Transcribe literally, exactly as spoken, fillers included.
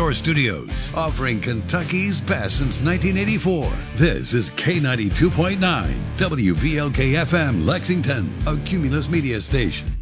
Shore Studios, offering Kentucky's best since nineteen eighty-four. This is K ninety-two point nine, W V L K F M, Lexington, a Cumulus Media station.